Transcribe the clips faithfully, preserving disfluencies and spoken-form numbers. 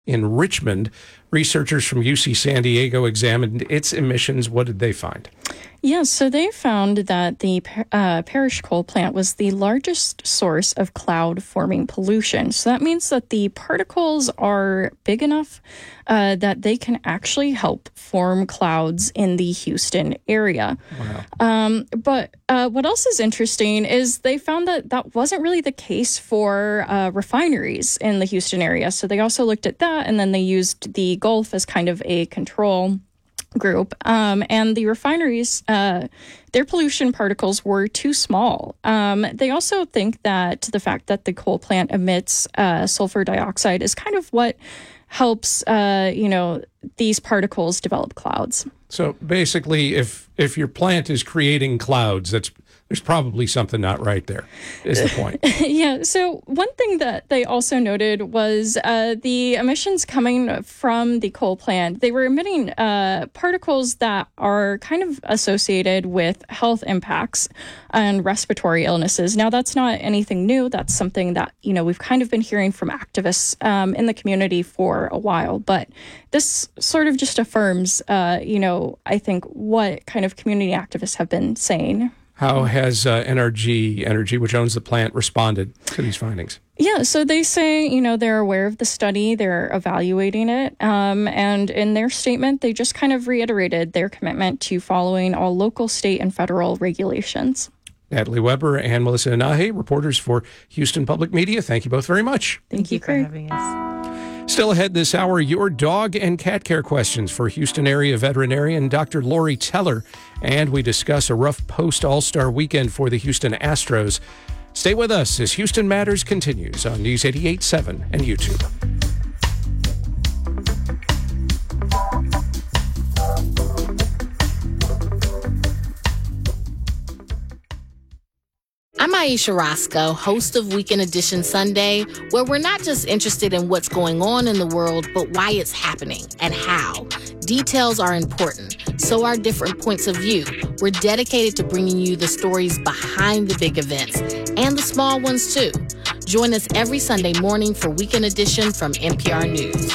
In Richmond, researchers from U C San Diego examined its emissions. What did they find? Yeah, so they found that the uh, Parrish coal plant was the largest source of cloud-forming pollution. So that means that the particles are big enough uh, that they can actually help form clouds in the Houston area. Wow. Um, but uh, what else is interesting is they found that that wasn't really the case for uh, refineries in the Houston area. So they also looked at that, and then they used the Gulf as kind of a control group. Um, and the refineries, uh, their pollution particles were too small. Um, they also think that the fact that the coal plant emits uh, sulfur dioxide is kind of what helps, uh, you know, these particles develop clouds. So basically, if if your plant is creating clouds, that's there's probably something not right there, is the point. Yeah. So one thing that they also noted was uh, the emissions coming from the coal plant. They were emitting uh, particles that are kind of associated with health impacts and respiratory illnesses. Now, that's not anything new. That's something that, you know, we've kind of been hearing from activists um, in the community for a while. But this sort of just affirms, uh, you know, I think what kind of community activists have been saying. How has uh, N R G Energy, which owns the plant, responded to these findings? Yeah, so they say, you know, they're aware of the study, they're evaluating it, um, and in their statement, they just kind of reiterated their commitment to following all local, state, and federal regulations. Natalie Weber and Melissa Inahe, reporters for Houston Public Media. Thank you both very much. Thank, Thank you for having us. Still ahead this hour, your dog and cat care questions for Houston area veterinarian Doctor Lori Teller. And we discuss a rough post-All-Star weekend for the Houston Astros. Stay with us as Houston Matters continues on News eighty-eight point seven and YouTube. I'm Aisha Roscoe, host of Weekend Edition Sunday, where we're not just interested in what's going on in the world, but why it's happening and how. Details are important, so are different points of view. We're dedicated to bringing you the stories behind the big events and the small ones, too. Join us every Sunday morning for Weekend Edition from N P R News.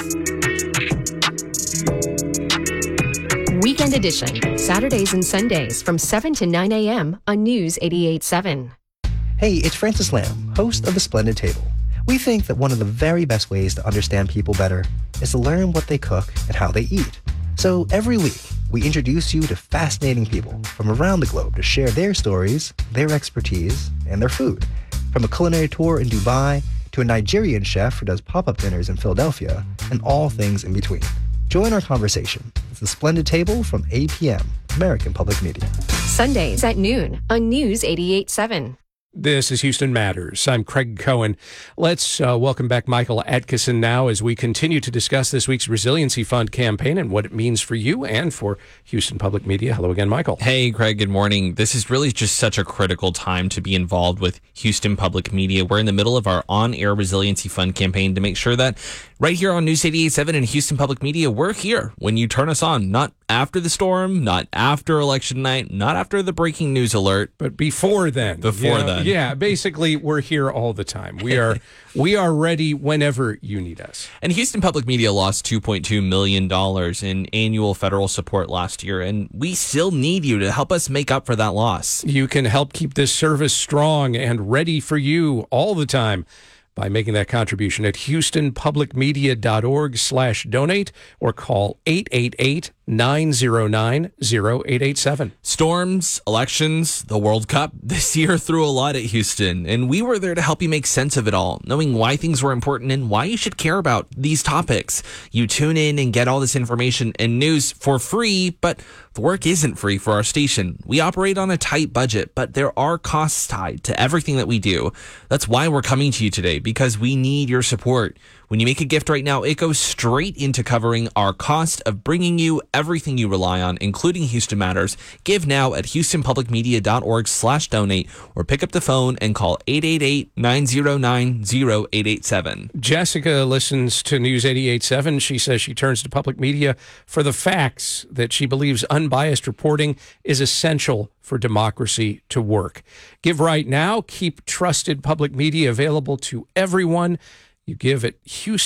Weekend Edition, Saturdays and Sundays from seven to nine a.m. on News eighty-eight point seven. Hey, it's Francis Lamb, host of The Splendid Table. We think that one of the very best ways to understand people better is to learn what they cook and how they eat. So every week, we introduce you to fascinating people from around the globe to share their stories, their expertise, and their food. From a culinary tour in Dubai to a Nigerian chef who does pop-up dinners in Philadelphia, and all things in between. Join our conversation. It's The Splendid Table from eight p.m., American Public Media. Sundays at noon on News eighty-eight point seven. This is Houston Matters. I'm Craig Cohen. Let's uh, welcome back Michael Atkinson now as we continue to discuss this week's Resiliency Fund campaign and what it means for you and for Houston Public Media. Hello again, Michael. Hey, Craig. Good morning. This is really just such a critical time to be involved with Houston Public Media. We're in the middle of our on-air Resiliency Fund campaign to make sure that right here on News eighty-eight point seven and Houston Public Media, we're here when you turn us on, not after the storm, not after election night, not after the breaking news alert, but before then. Before you know, then. Yeah, basically, we're here all the time. We are we are ready whenever you need us. And Houston Public Media lost two point two million dollars in annual federal support last year, and we still need you to help us make up for that loss. You can help keep this service strong and ready for you all the time by making that contribution at houstonpublicmedia.org slash donate or call eight eight eight, nine zero nine, zero eight eight seven. Storms, elections, the World Cup. This year threw a lot at Houston, and we were there to help you make sense of it all, knowing why things were important and why you should care about these topics. You tune in and get all this information and news for free, but the work isn't free for our station. We operate on a tight budget, but there are costs tied to everything that we do. That's why we're coming to you today, because we need your support. When you make a gift right now, it goes straight into covering our cost of bringing you everything you rely on, including Houston Matters. Give now at houstonpublicmedia.org slash donate or pick up the phone and call eight eight eight, nine zero nine, zero eight eight seven. Jessica listens to News eighty-eight point seven. She says she turns to public media for the facts, that she believes unbiased reporting is essential for democracy to work. Give right now. Keep trusted public media available to everyone. You give at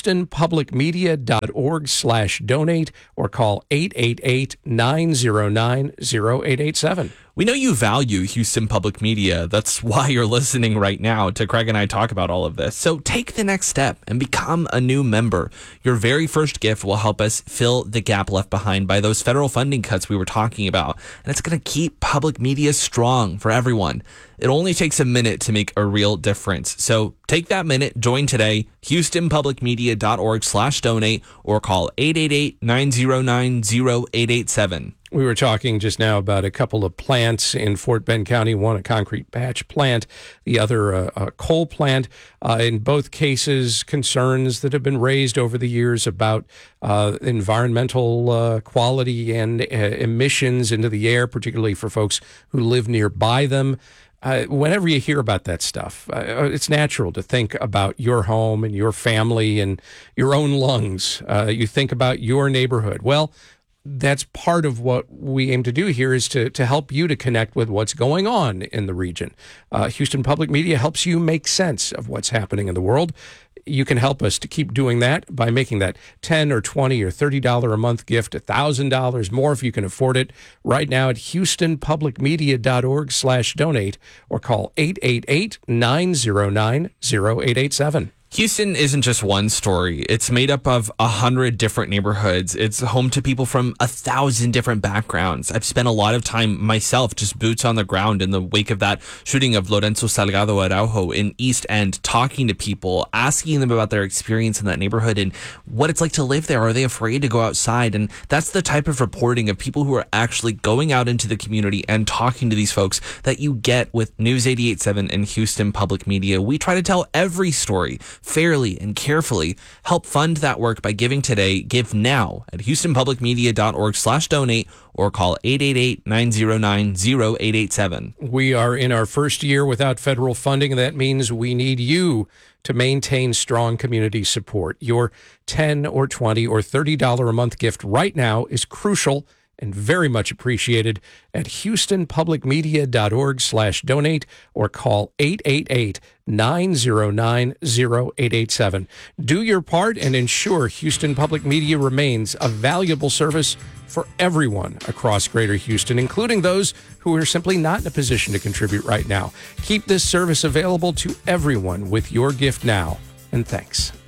houstonpublicmedia.org slash donate or call eight eight eight, nine zero nine, zero eight eight seven. We know you value Houston Public Media. That's why you're listening right now to Craig and I talk about all of this. So take the next step and become a new member. Your very first gift will help us fill the gap left behind by those federal funding cuts we were talking about. And it's going to keep public media strong for everyone. It only takes a minute to make a real difference. So take that minute, join today, houstonpublicmedia.org slash donate, or call eight eight eight, nine zero nine, zero eight eight seven. We were talking just now about a couple of plants in Fort Bend County, one a concrete patch plant, the other a, a coal plant. Uh, in both cases, concerns that have been raised over the years about uh, environmental uh, quality and uh, emissions into the air, particularly for folks who live nearby them. Uh, whenever you hear about that stuff, uh, it's natural to think about your home and your family and your own lungs. Uh, you think about your neighborhood. Well, that's part of what we aim to do here, is to to help you to connect with what's going on in the region. Uh, Houston Public Media helps you make sense of what's happening in the world. You can help us to keep doing that by making that ten or twenty or thirty dollars a month gift, one thousand dollars more if you can afford it, right now at houstonpublicmedia.org slash donate, or call eight eight eight, nine zero nine, zero eight eight seven. Houston isn't just one story. It's made up of a hundred different neighborhoods. It's home to people from a thousand different backgrounds. I've spent a lot of time myself, just boots on the ground in the wake of that shooting of Lorenzo Salgado Araujo in East End, talking to people, asking them about their experience in that neighborhood and what it's like to live there. Are they afraid to go outside? And that's the type of reporting of people who are actually going out into the community and talking to these folks that you get with News eighty-eight point seven and Houston Public Media. We try to tell every story fairly and carefully. Help fund that work by giving today. Give now at houstonpublicmedia.org slash donate, or call eight eight eight, nine zero nine, zero eight eight seven. We are in our first year without federal funding. That means we need you to maintain strong community support. Your ten or twenty or thirty dollars a month gift right now is crucial and very much appreciated at houstonpublicmedia.org slash donate, or call eight eight eight, nine zero nine, zero eight eight seven. Do your part and ensure Houston Public Media remains a valuable service for everyone across Greater Houston, including those who are simply not in a position to contribute right now. Keep this service available to everyone with your gift now, and thanks.